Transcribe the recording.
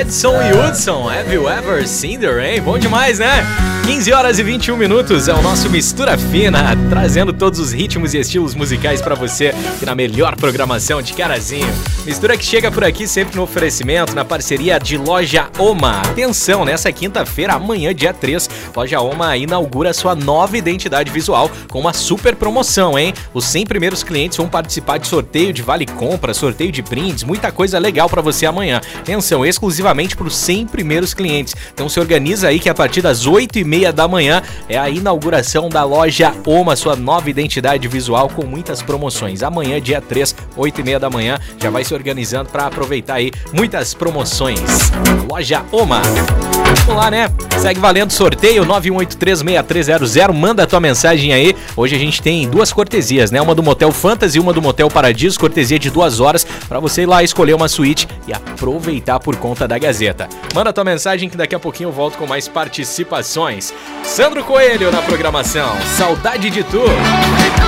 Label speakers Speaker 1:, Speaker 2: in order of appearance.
Speaker 1: Edson e Hudson, Have You Ever Seen the Rain? Bom demais, né? 15 horas e 21 minutos é o nosso Mistura Fina, trazendo todos os ritmos e estilos musicais pra você aqui na melhor programação de Carazinho. Mistura que chega por aqui sempre no oferecimento, na parceria de Loja Oma. Atenção, nessa quinta-feira, amanhã, dia 3, Loja Oma inaugura sua nova identidade visual com uma super promoção, hein? Os 100 primeiros clientes vão participar de sorteio de vale-compra, sorteio de brindes, muita coisa legal pra você amanhã. Atenção, exclusivamente para os 100 primeiros clientes. Então se organiza aí que a partir das 8h30 da manhã é a inauguração da Loja Oma, sua nova identidade visual com muitas promoções. Amanhã, dia 3, 8h30 da manhã, já vai se organizando para aproveitar aí muitas promoções. Loja Oma. Vamos lá, né? Segue valendo sorteio 91836300. Manda a tua mensagem aí. Hoje a gente tem duas cortesias, né? Uma do Motel Fantasy e uma do Motel Paradiso. Cortesia de 2 horas para você ir lá escolher uma suíte e aproveitar por conta da Gazeta. Manda a tua mensagem que daqui a pouquinho eu volto com mais participações. Sandro Coelho na programação. Saudade de Tu.